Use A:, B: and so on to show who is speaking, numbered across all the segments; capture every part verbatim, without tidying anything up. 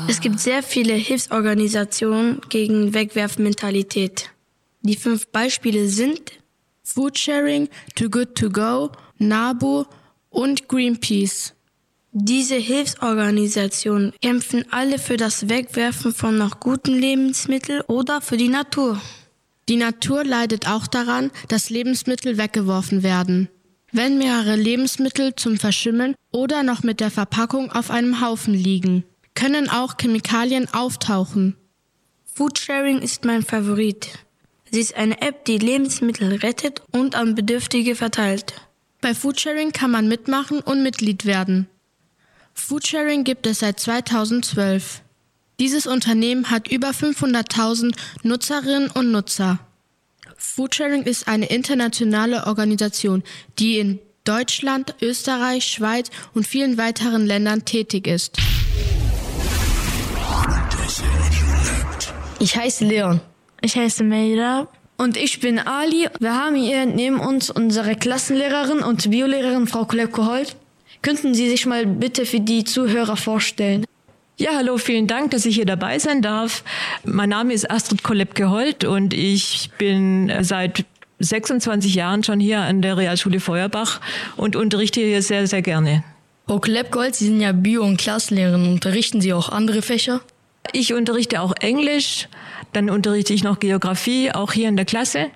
A: Es gibt sehr viele Hilfsorganisationen gegen Wegwerfmentalität. Die fünf Beispiele sind
B: Foodsharing, Too Good To Go, NABU und Greenpeace.
A: Diese Hilfsorganisationen kämpfen alle für das Wegwerfen von noch guten Lebensmitteln oder für die Natur.
B: Die Natur leidet auch daran, dass Lebensmittel weggeworfen werden. Wenn mehrere Lebensmittel zum Verschimmeln oder noch mit der Verpackung auf einem Haufen liegen, können auch Chemikalien auftauchen.
A: Foodsharing ist mein Favorit. Sie ist eine App, die Lebensmittel rettet und an Bedürftige verteilt.
B: Bei Foodsharing kann man mitmachen und Mitglied werden. Foodsharing gibt es seit zweitausendzwölf. Dieses Unternehmen hat über fünfhunderttausend Nutzerinnen und Nutzer. Foodsharing ist eine internationale Organisation, die in Deutschland, Österreich, Schweiz und vielen weiteren Ländern tätig ist.
C: Ich heiße Leon.
D: Ich heiße Meira.
C: Und ich bin Ali. Wir haben hier neben uns unsere Klassenlehrerin und Biolehrerin Frau Kolepke-Holt. Könnten Sie sich mal bitte für die Zuhörer vorstellen?
E: Ja, hallo, vielen Dank, dass ich hier dabei sein darf. Mein Name ist Astrid Kolepke-Holt und ich bin seit sechsundzwanzig Jahren schon hier an der Realschule Feuerbach und unterrichte hier sehr, sehr gerne.
C: Frau Kolepke-Holt, Sie sind ja Bio- und Klassenlehrerin. Unterrichten Sie auch andere Fächer?
E: Ich unterrichte auch Englisch, dann unterrichte ich noch Geografie, auch hier in der Klasse.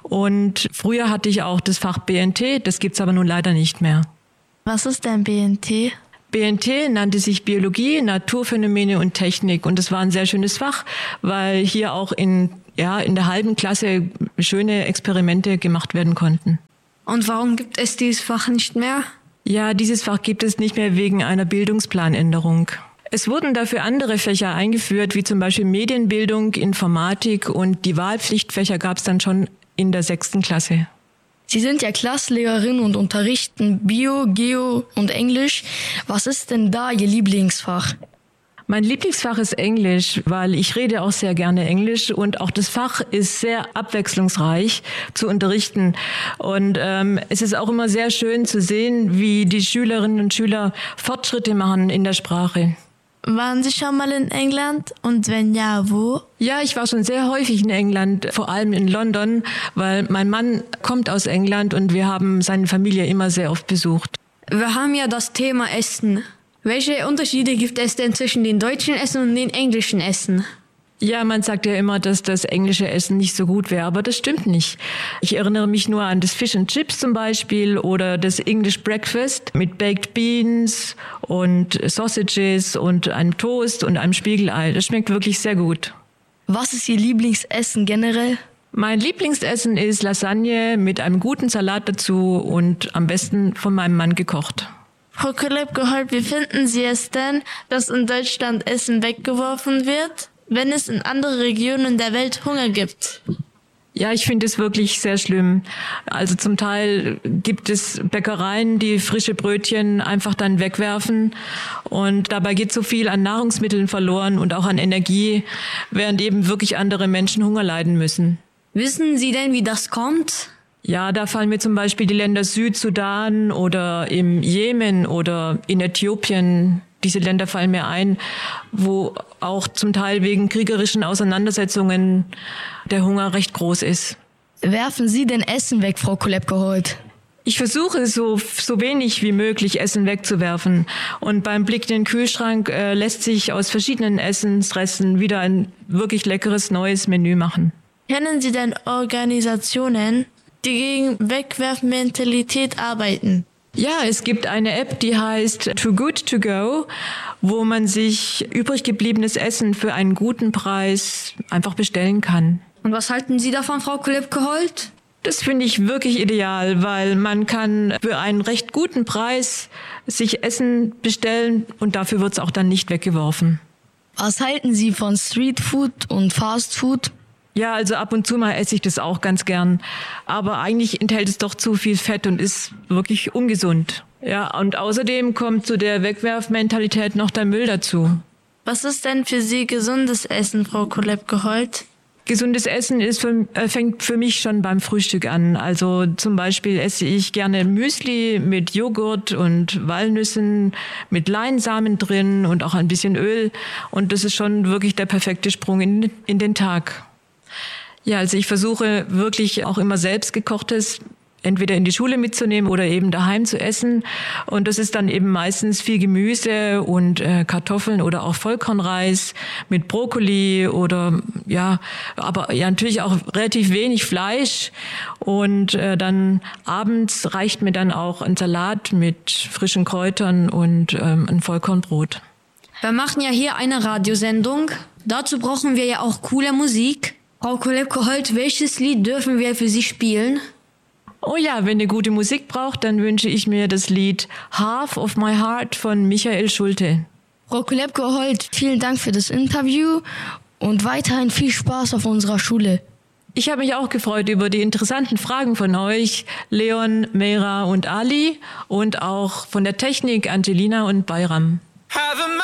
E: Und früher hatte ich auch das Fach B N T, das gibt's aber nun leider nicht mehr.
D: Was ist denn B N T?
E: B N T nannte sich Biologie, Naturphänomene und Technik. Und das war ein sehr schönes Fach, weil hier auch in, ja, in der halben Klasse schöne Experimente gemacht werden konnten.
C: Und warum gibt es dieses Fach nicht mehr?
E: Ja, dieses Fach gibt es nicht mehr wegen einer Bildungsplanänderung. Es wurden dafür andere Fächer eingeführt, wie zum Beispiel Medienbildung, Informatik und die Wahlpflichtfächer gab es dann schon in der sechsten Klasse.
C: Sie sind ja Klassenlehrerin und unterrichten Bio, Geo und Englisch. Was ist denn da Ihr Lieblingsfach?
E: Mein Lieblingsfach ist Englisch, weil ich rede auch sehr gerne Englisch und auch das Fach ist sehr abwechslungsreich zu unterrichten. Und ähm, es ist auch immer sehr schön zu sehen, wie die Schülerinnen und Schüler Fortschritte machen in der Sprache.
D: Waren Sie schon mal in England? Und wenn ja, wo?
E: Ja, ich war schon sehr häufig in England, vor allem in London, weil mein Mann kommt aus England und wir haben seine Familie immer sehr oft besucht.
C: Wir haben ja das Thema Essen. Welche Unterschiede gibt es denn zwischen den deutschen Essen und den englischen Essen?
E: Ja, man sagt ja immer, dass das englische Essen nicht so gut wäre, aber das stimmt nicht. Ich erinnere mich nur an das Fish and Chips zum Beispiel oder das English Breakfast mit Baked Beans und Sausages und einem Toast und einem Spiegelei. Das schmeckt wirklich sehr gut.
C: Was ist Ihr Lieblingsessen generell?
E: Mein Lieblingsessen ist Lasagne mit einem guten Salat dazu und am besten von meinem Mann gekocht.
D: Frau Kolepke-Holt, wie finden Sie es denn, dass in Deutschland Essen weggeworfen wird, wenn es in anderen Regionen der Welt Hunger gibt?
E: Ja, ich finde es wirklich sehr schlimm. Also zum Teil gibt es Bäckereien, die frische Brötchen einfach dann wegwerfen und dabei geht so viel an Nahrungsmitteln verloren und auch an Energie, während eben wirklich andere Menschen Hunger leiden müssen.
C: Wissen Sie denn, wie das kommt?
E: Ja, da fallen mir zum Beispiel die Länder Südsudan oder im Jemen oder in Äthiopien. Diese Länder fallen mir ein, wo auch zum Teil wegen kriegerischen Auseinandersetzungen der Hunger recht groß ist.
C: Werfen Sie denn Essen weg, Frau Kolepke-Holt?
E: Ich versuche so so wenig wie möglich Essen wegzuwerfen. Und beim Blick in den Kühlschrank äh, lässt sich aus verschiedenen Essensresten wieder ein wirklich leckeres neues Menü machen.
D: Kennen Sie denn Organisationen, die gegen Wegwerfmentalität arbeiten?
E: Ja, es gibt eine App, die heißt Too Good To Go, wo man sich übrig gebliebenes Essen für einen guten Preis einfach bestellen kann.
C: Und was halten Sie davon, Frau Kolepke-Holt?
E: Das finde ich wirklich ideal, weil man kann für einen recht guten Preis sich Essen bestellen und dafür wird es auch dann nicht weggeworfen.
C: Was halten Sie von Streetfood und Fastfood?
E: Ja, also ab und zu mal esse ich das auch ganz gern. Aber eigentlich enthält es doch zu viel Fett und ist wirklich ungesund. Ja, und außerdem kommt zu der Wegwerfmentalität noch der Müll dazu.
D: Was ist denn für Sie gesundes Essen, Frau Kolepke-Holt?
E: Gesundes Essen ist für, äh, fängt für mich schon beim Frühstück an. Also zum Beispiel esse ich gerne Müsli mit Joghurt und Walnüssen, mit Leinsamen drin und auch ein bisschen Öl. Und das ist schon wirklich der perfekte Sprung in, in den Tag. Ja, also ich versuche wirklich auch immer selbst gekochtes entweder in die Schule mitzunehmen oder eben daheim zu essen. Und das ist dann eben meistens viel Gemüse und äh, Kartoffeln oder auch Vollkornreis mit Brokkoli oder ja, aber ja natürlich auch relativ wenig Fleisch. Und äh, dann abends reicht mir dann auch ein Salat mit frischen Kräutern und ähm, ein Vollkornbrot.
C: Wir machen ja hier eine Radiosendung. Dazu brauchen wir ja auch coole Musik. Frau Kolebko-Holt, welches Lied dürfen wir für Sie spielen?
E: Oh ja, wenn ihr gute Musik braucht, dann wünsche ich mir das Lied Half of My Heart von Michael Schulte.
A: Frau Kolebko-Holt, vielen Dank für das Interview und weiterhin viel Spaß auf unserer Schule.
E: Ich habe mich auch gefreut über die interessanten Fragen von euch, Leon, Meira und Ali, und auch von der Technik Angelina und Bayram.